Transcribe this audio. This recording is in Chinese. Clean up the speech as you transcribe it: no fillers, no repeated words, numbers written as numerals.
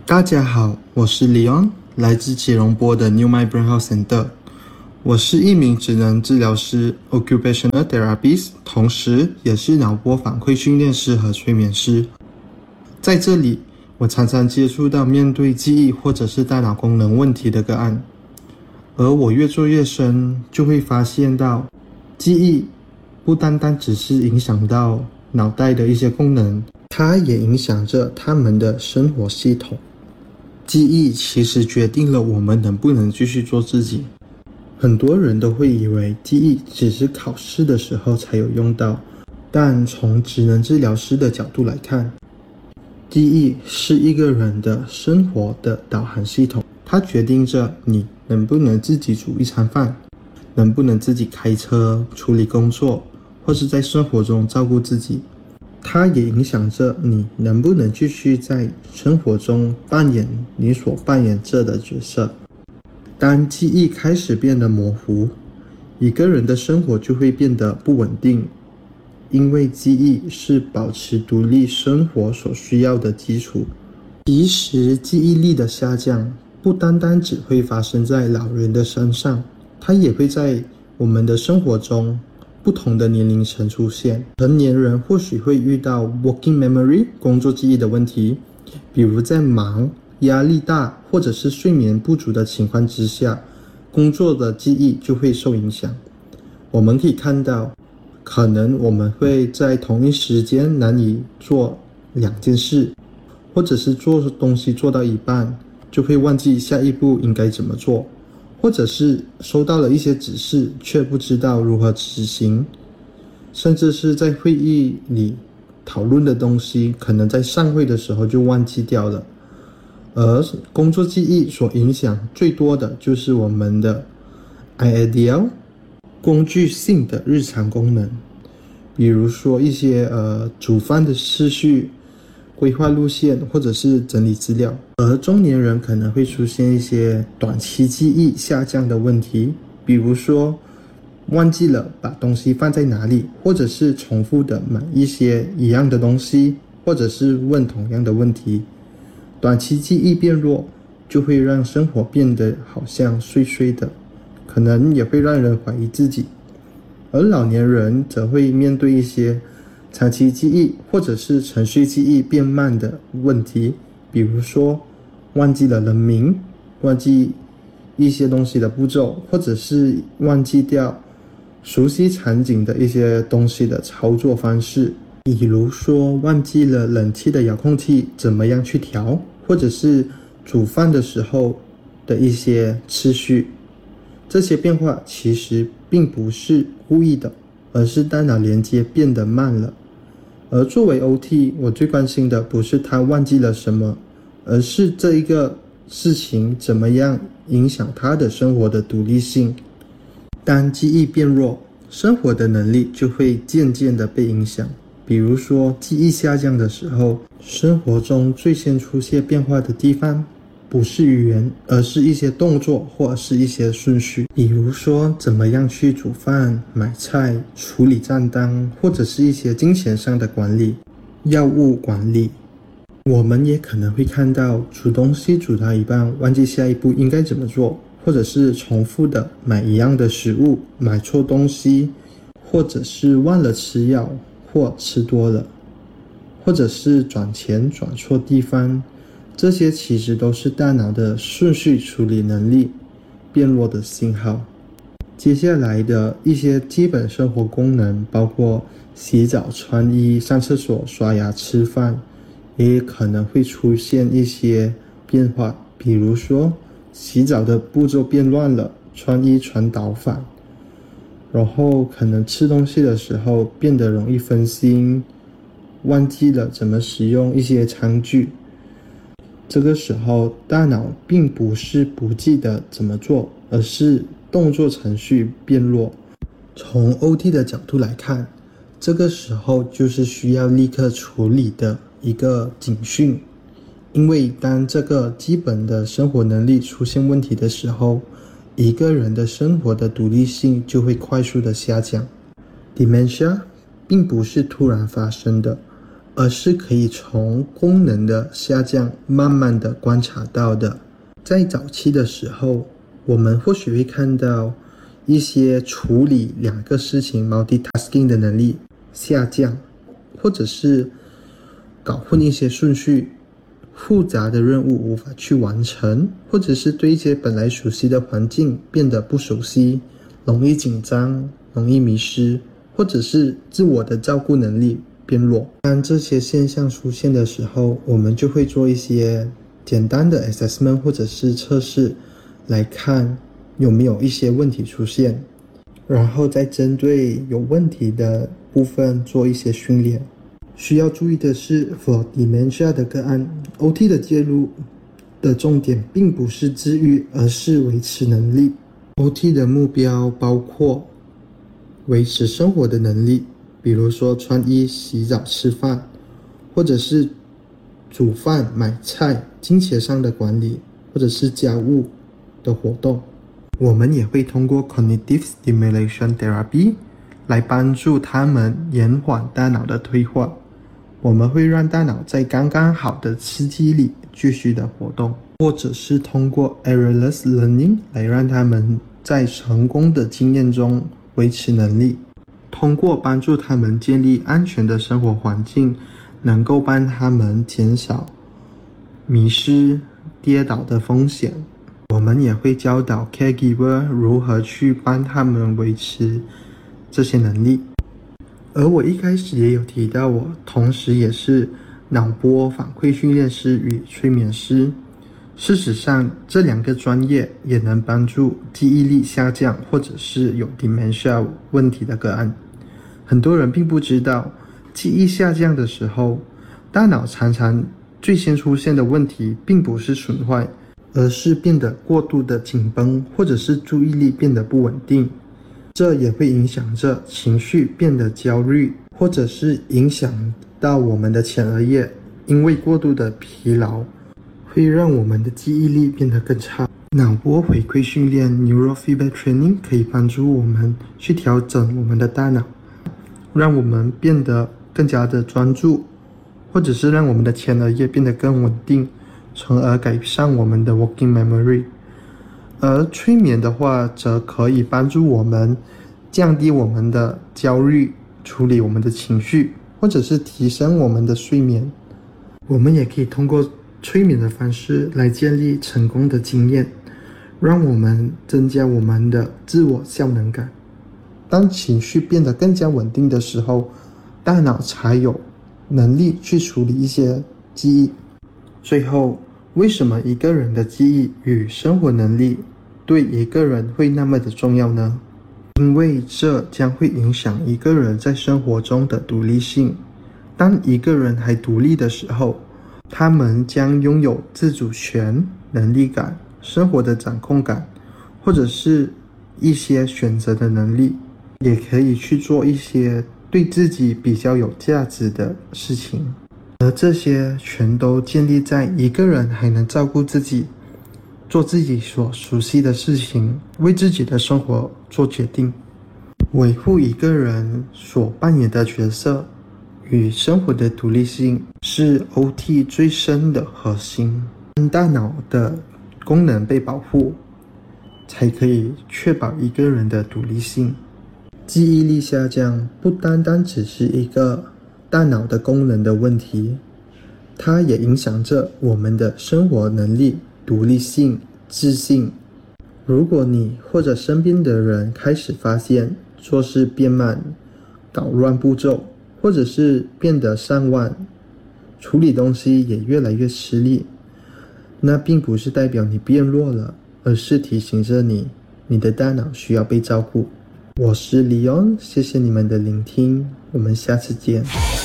大家好，我是 Leon， 来自吉隆坡的 New My Brain Health Center。我是一名职能治疗师 （Occupational Therapist）， 同时也是脑波反馈训练师和催眠师。在这里，我常常接触到面对记忆或者是大脑功能问题的个案，而我越做越深，就会发现到记忆不单单只是影响到脑袋的一些功能，它也影响着他们的生活系统。记忆其实决定了我们能不能继续做自己。很多人都会以为记忆只是考试的时候才有用到，但从职能治疗师的角度来看，记忆是一个人的生活的导航系统，它决定着你能不能自己煮一餐饭，能不能自己开车处理工作，或是在生活中照顾自己。它也影响着你能不能继续在生活中扮演你所扮演着的角色。当记忆开始变得模糊，一个人的生活就会变得不稳定，因为记忆是保持独立生活所需要的基础。其实记忆力的下降不单单只会发生在老人的身上，它也会在我们的生活中不同的年龄层出现。成年人或许会遇到 working memory 工作记忆的问题，比如在忙、压力大或者是睡眠不足的情况之下，工作的记忆就会受影响。我们可以看到，可能我们会在同一时间难以做两件事，或者是做东西做到一半就会忘记下一步应该怎么做，或者是收到了一些指示却不知道如何执行，甚至是在会议里讨论的东西可能在上会的时候就忘记掉了。而工作记忆所影响最多的就是我们的 IADL 工具性的日常功能，比如说一些煮饭的次序、规划路线或者是整理资料。而中年人可能会出现一些短期记忆下降的问题，比如说忘记了把东西放在哪里，或者是重复的买一些一样的东西，或者是问同样的问题。短期记忆变弱，就会让生活变得好像碎碎的，可能也会让人怀疑自己。而老年人则会面对一些长期记忆或者是程序记忆变慢的问题，比如说忘记了人名，忘记一些东西的步骤，或者是忘记掉熟悉场景的一些东西的操作方式，比如说忘记了冷气的遥控器怎么样去调，或者是煮饭的时候的一些次序。这些变化其实并不是故意的，而是大脑连接变得慢了。而作为 OT， 我最关心的不是他忘记了什么，而是这一个事情怎么样影响他的生活的独立性。当记忆变弱，生活的能力就会渐渐的被影响。比如说记忆下降的时候，生活中最先出现变化的地方不是语言，而是一些动作或是一些顺序，比如说怎么样去煮饭、买菜、处理账单，或者是一些金钱上的管理、药物管理。我们也可能会看到煮东西煮到一半忘记下一步应该怎么做，或者是重复的买一样的食物，买错东西，或者是忘了吃药或吃多了，或者是转钱转错地方。这些其实都是大脑的顺序处理能力变弱的信号。接下来的一些基本生活功能包括洗澡、穿衣、上厕所、刷牙、吃饭，也可能会出现一些变化，比如说洗澡的步骤变乱了，穿衣穿倒反，然后可能吃东西的时候变得容易分心，忘记了怎么使用一些餐具。这个时候大脑并不是不记得怎么做，而是动作程序变弱。从 OT 的角度来看，这个时候就是需要立刻处理的一个警讯，因为当这个基本的生活能力出现问题的时候，一个人的生活的独立性就会快速的下降。Dementia 并不是突然发生的， 而是可以从功能的下降慢慢的观察到的。在早期的时候，我们或许会看到一些处理两个事情 multitasking 的能力下降，或者是搞混一些顺序，复杂的任务无法去完成，或者是对一些本来熟悉的环境变得不熟悉，容易紧张，容易迷失，或者是自我的照顾能力变弱。当这些现象出现的时候，我们就会做一些简单的 assessment 或者是测试，来看有没有一些问题出现，然后再针对有问题的部分做一些训练。需要注意的是 for dementia 的个案， OT 的介入的重点并不是治愈，而是维持能力。 OT 的目标包括维持生活的能力，比如说穿衣、洗澡、吃饭，或者是煮饭、买菜，金钱上的管理，或者是家务的活动。我们也会通过 Cognitive Stimulation Therapy 来帮助他们延缓大脑的退化。我们会让大脑在刚刚好的刺激里继续的活动，或者是通过 Errorless Learning 来让他们在成功的经验中维持能力。通过帮助他们建立安全的生活环境，能够帮他们减少迷失、跌倒的风险。我们也会教导 caregiver 如何去帮他们维持这些能力。而我一开始也有提到，我同时也是脑波反馈训练师与催眠师。事实上，这两个专业也能帮助记忆力下降或者是有 dementia 问题的个案。很多人并不知道，记忆下降的时候，大脑常常最先出现的问题并不是损坏，而是变得过度的紧绷，或者是注意力变得不稳定。这也会影响着情绪变得焦虑，或者是影响到我们的前额叶，因为过度的疲劳会让我们的记忆力变得更差。脑波回馈训练 Neurofeedback Training 可以帮助我们去调整我们的大脑，让我们变得更加的专注，或者是让我们的前额叶变得更稳定，从而改善我们的 working memory。而催眠的话，则可以帮助我们降低我们的焦虑，处理我们的情绪，或者是提升我们的睡眠。我们也可以通过催眠的方式来建立成功的经验，让我们增加我们的自我效能感。当情绪变得更加稳定的时候，大脑才有能力去处理一些记忆。最后，为什么一个人的记忆与生活能力对一个人会那么的重要呢？因为这将会影响一个人在生活中的独立性。当一个人还独立的时候，他们将拥有自主权、能力感、生活的掌控感，或者是一些选择的能力，也可以去做一些对自己比较有价值的事情。而这些全都建立在一个人还能照顾自己，做自己所熟悉的事情，为自己的生活做决定。维护一个人所扮演的角色与生活的独立性是 OT 最深的核心。大脑的功能被保护，才可以确保一个人的独立性。记忆力下降不单单只是一个大脑的功能的问题，它也影响着我们的生活能力、独立性、自信。如果你或者身边的人开始发现做事变慢、搞乱步骤，或者是变得散漫，处理东西也越来越吃力，那并不是代表你变弱了，而是提醒着你，你的大脑需要被照顾。我是 Leon， 谢谢你们的聆听，我们下次见。